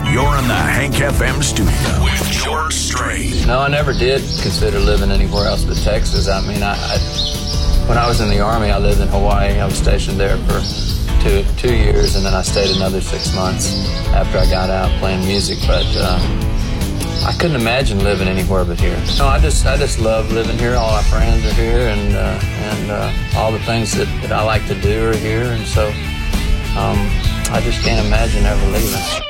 You're in the Hank FM studio with George Strait. No, I never did consider living anywhere else but Texas. I mean, when I was in the Army, I lived in Hawaii. I was stationed there for two years, and then I stayed another 6 months after I got out playing music. But I couldn't imagine living anywhere but here. No, I just love living here. All our friends are here, and all the things that I like to do are here, and so I just can't imagine ever leaving.